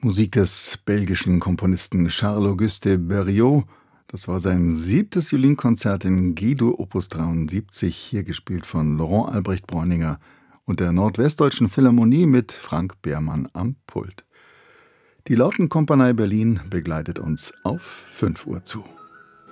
Musik des belgischen Komponisten Charles-Auguste Berlioz. Das war sein 7. Violinkonzert in G-Dur Opus 73, hier gespielt von Laurent Albrecht Bräuninger und der Nordwestdeutschen Philharmonie mit Frank Behrmann am Pult. Die Lautenkompanie Berlin begleitet uns auf 5 Uhr zu.